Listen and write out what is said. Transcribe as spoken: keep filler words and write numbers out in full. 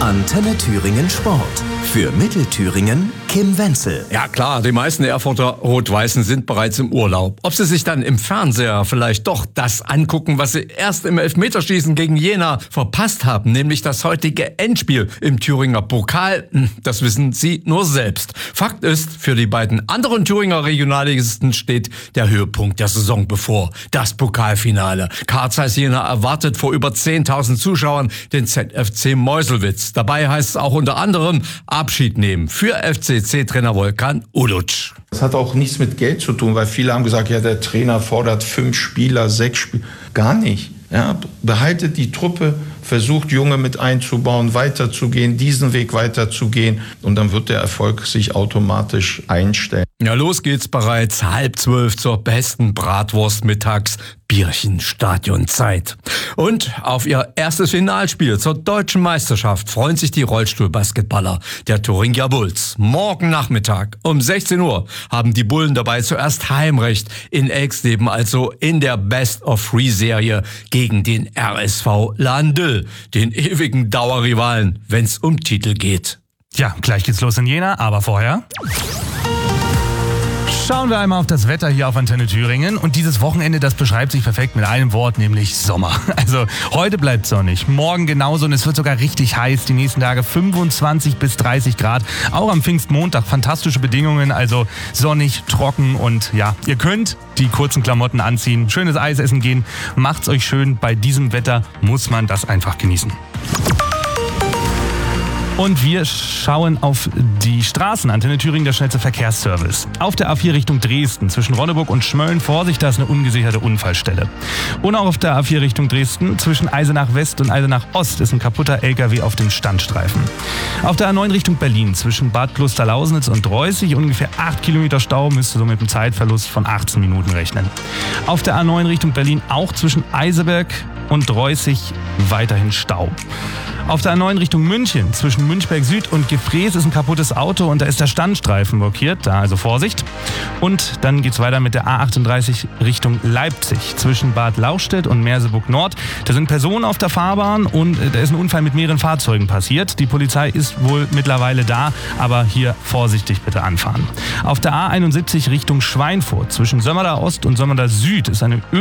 Antenne Thüringen Sport. Für Mittelthüringen Kim Wenzel. Ja klar, die meisten Erfurter Rot-Weißen sind bereits im Urlaub. Ob sie sich dann im Fernseher vielleicht doch das angucken, was sie erst im Elfmeterschießen gegen Jena verpasst haben, nämlich das heutige Endspiel im Thüringer Pokal, das wissen sie nur selbst. Fakt ist, für die beiden anderen Thüringer Regionalligisten steht der Höhepunkt der Saison bevor. Das Pokalfinale. Carl Zeiss Jena erwartet vor über zehntausend Zuschauern den Z F C Meuselwitz. Dabei heißt es auch unter anderem Abschied nehmen für F C C-Trainer Volkan Uluc. Das hat auch nichts mit Geld zu tun, weil viele haben gesagt, ja, der Trainer fordert fünf Spieler, sechs Spieler. Gar nicht. Ja, behaltet die Truppe, versucht Junge mit einzubauen, weiterzugehen, diesen Weg weiterzugehen und dann wird der Erfolg sich automatisch einstellen. Ja, los geht's bereits halb zwölf zur besten Bratwurst mittags Bierchen-Stadionzeit. Und auf ihr erstes Finalspiel zur deutschen Meisterschaft freuen sich die Rollstuhlbasketballer der Thuringia Bulls. Morgen Nachmittag um sechzehn Uhr haben die Bullen dabei zuerst Heimrecht in Eichstätten, also in der Best-of-Three-Serie gegen den R S V Landl, den ewigen Dauerrivalen, wenn's um Titel geht. Ja, gleich geht's los in Jena, aber vorher schauen wir einmal auf das Wetter hier auf Antenne Thüringen. Und dieses Wochenende, das beschreibt sich perfekt mit einem Wort, nämlich Sommer. Also heute bleibt sonnig, morgen genauso und es wird sogar richtig heiß. Die nächsten Tage fünfundzwanzig bis dreißig Grad. Auch am Pfingstmontag fantastische Bedingungen, also sonnig, trocken und ja, ihr könnt die kurzen Klamotten anziehen, schönes Eis essen gehen. Macht's euch schön, bei diesem Wetter muss man das einfach genießen. Und wir schauen auf die Straßen. Antenne Thüringen, der schnellste Verkehrsservice. Auf der A vier Richtung Dresden, zwischen Ronneburg und Schmölln, Vorsicht, da ist eine ungesicherte Unfallstelle. Und auch auf der A vier Richtung Dresden, zwischen Eisenach West und Eisenach Ost, ist ein kaputter L K W auf dem Standstreifen. Auf der A neun Richtung Berlin, zwischen Bad Klosterlausnitz und Dreußig, ungefähr acht Kilometer Stau, müsste so mit einem Zeitverlust von achtzehn Minuten rechnen. Auf der A neun Richtung Berlin, auch zwischen Eiseberg und Dreußig, weiterhin Stau. Auf der A neun Richtung München, zwischen Münchberg Süd und Gefrees, ist ein kaputtes Auto und da ist der Standstreifen blockiert, da also Vorsicht. Und dann geht's weiter mit der A achtunddreißig Richtung Leipzig, zwischen Bad Lauchstädt und Merseburg Nord. Da sind Personen auf der Fahrbahn und da ist ein Unfall mit mehreren Fahrzeugen passiert. Die Polizei ist wohl mittlerweile da, aber hier vorsichtig bitte anfahren. Auf der A einundsiebzig Richtung Schweinfurt, zwischen Sömmerda Ost und Sömmerda Süd, ist eine